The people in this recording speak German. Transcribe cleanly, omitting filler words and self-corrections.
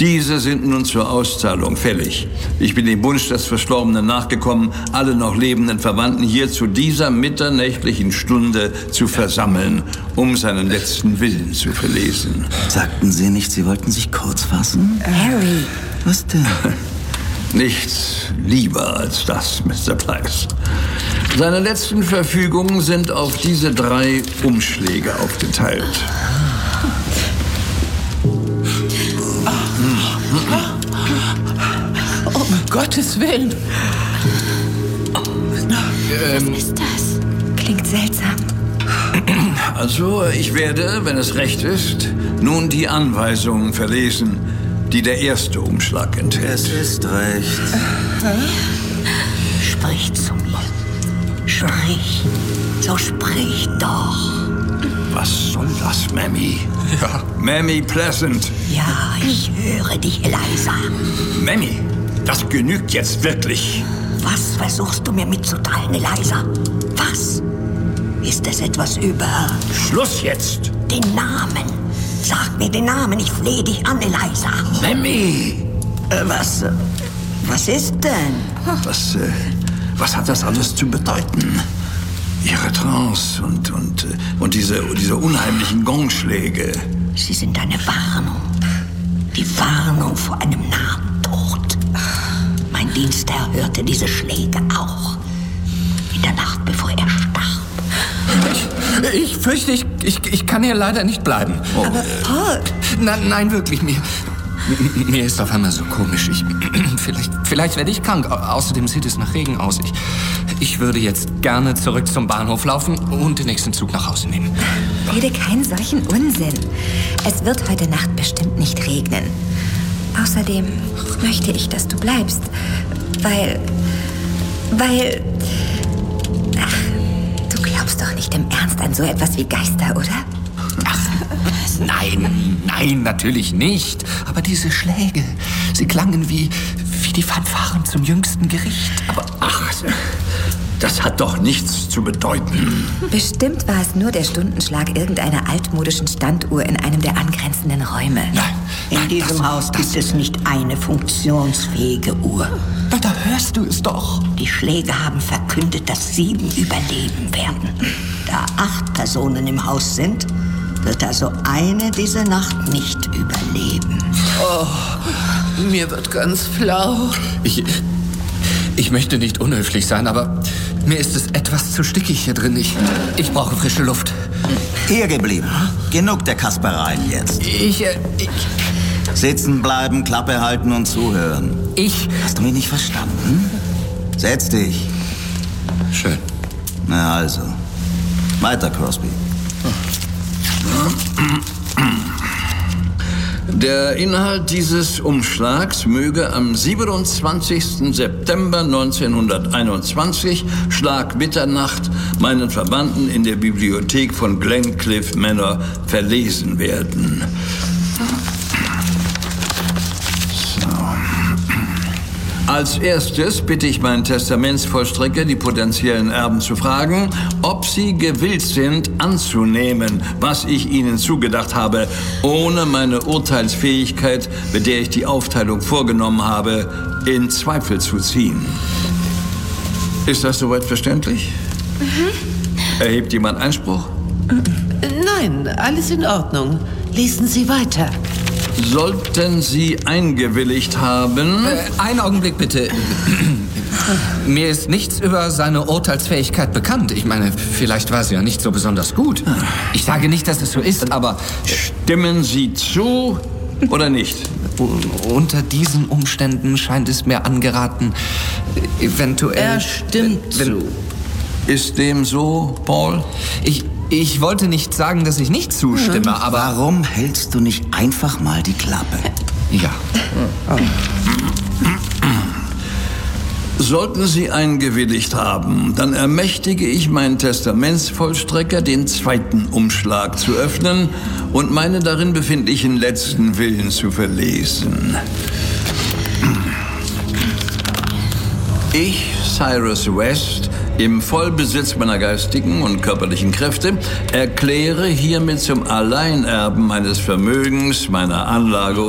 Diese sind nun zur Auszahlung fällig. Ich bin dem Wunsch des Verstorbenen nachgekommen, alle noch lebenden Verwandten hier zu dieser mitternächtlichen Stunde zu versammeln, um seinen letzten Willen zu verlesen. Sagten Sie nicht, Sie wollten sich kurz fassen? Harry. Was denn? Nichts lieber als das, Mr. Pryce. Seine letzten Verfügungen sind auf diese 3 Umschläge aufgeteilt. Um Gottes Willen. Was ist das? Klingt seltsam. Also, ich werde, wenn es recht ist, nun die Anweisungen verlesen, die der erste Umschlag enthält. Es ist recht. Sprich zu mir. Sprich. So sprich doch. Was soll das, Mammy? Ja. Mammy Pleasant. Ja, ich höre dich, Eliza. Mammy, das genügt jetzt wirklich. Was versuchst du mir mitzuteilen, Eliza? Was? Ist es etwas über... Schluss jetzt! Den Namen. Sag mir den Namen, ich flehe dich an, Eliza. Mammy! Was ist denn? Was hat das alles zu bedeuten? Ihre Trance und diese unheimlichen Gongschläge. Sie sind eine Warnung. Die Warnung vor einem nahen Tod. Mein Dienstherr hörte diese Schläge auch. In der Nacht, bevor er starb. Ich fürchte, ich kann hier leider nicht bleiben. Oh. Aber Paul... Nein, wirklich, mir ist auf einmal so komisch. Vielleicht werde ich krank. Außerdem sieht es nach Regen aus. Ich würde jetzt gerne zurück zum Bahnhof laufen und den nächsten Zug nach Hause nehmen. Rede keinen solchen Unsinn. Es wird heute Nacht bestimmt nicht regnen. Außerdem möchte ich, dass du bleibst. Weil... Ach, du glaubst doch nicht im Ernst an so etwas wie Geister, oder? Ach, nein, natürlich nicht. Aber diese Schläge, sie klangen wie die Fanfaren zum jüngsten Gericht. Aber das hat doch nichts zu bedeuten. Bestimmt war es nur der Stundenschlag irgendeiner altmodischen Standuhr in einem der angrenzenden Räume. Nein, In diesem Haus gibt es nicht eine funktionsfähige Uhr. Da hörst du es doch. Die Schläge haben verkündet, dass 7 überleben werden. Da 8 Personen im Haus sind, wird also eine diese Nacht nicht überleben. Oh, mir wird ganz flau. Ich möchte nicht unhöflich sein, aber mir ist es etwas zu stickig hier drin. Ich brauche frische Luft. Hier geblieben. Genug der Kaspereien jetzt. Sitzen bleiben, Klappe halten und zuhören. Hast du mich nicht verstanden? Setz dich. Schön. Na also. Weiter, Crosby. Der Inhalt dieses Umschlags möge am 27. September 1921, Schlag Mitternacht, meinen Verwandten in der Bibliothek von Glencliff Manor verlesen werden. Als erstes bitte ich meinen Testamentsvollstrecker, die potenziellen Erben zu fragen, ob sie gewillt sind, anzunehmen, was ich ihnen zugedacht habe, ohne meine Urteilsfähigkeit, mit der ich die Aufteilung vorgenommen habe, in Zweifel zu ziehen. Ist das soweit verständlich? Erhebt jemand Einspruch? Nein, alles in Ordnung. Lesen Sie weiter. Sollten Sie eingewilligt haben... Einen Augenblick bitte. Mir ist nichts über seine Urteilsfähigkeit bekannt. Ich meine, vielleicht war sie ja nicht so besonders gut. Ich sage nicht, dass es so ist, aber... Stimmen Sie zu oder nicht? Unter diesen Umständen scheint es mir angeraten, eventuell... Er stimmt zu. Ist dem so, Paul? Ich wollte nicht sagen, dass ich nicht zustimme, aber... Warum hältst du nicht einfach mal die Klappe? Ja. Sollten Sie eingewilligt haben, dann ermächtige ich meinen Testamentsvollstrecker, den zweiten Umschlag zu öffnen und meine darin befindlichen letzten Willen zu verlesen. Ich, Cyrus West, im Vollbesitz meiner geistigen und körperlichen Kräfte, erkläre hiermit zum Alleinerben meines Vermögens, meiner Anlage